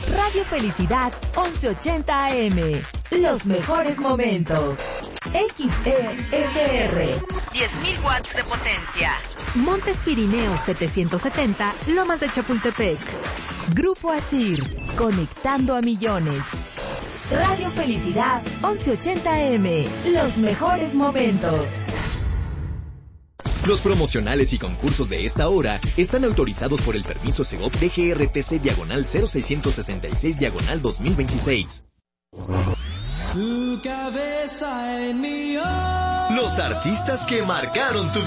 Radio Felicidad 1180 AM. Los mejores momentos. XESR. 10.000 watts de potencia. Montes Pirineos 770, Lomas de Chapultepec. Grupo ASIR, conectando a millones. Radio Felicidad 1180 AM. Los mejores momentos. Los promocionales y concursos de esta hora están autorizados por el permiso Segov DGRTC/0666/2026. Tu cabeza en mi Los artistas que marcaron tu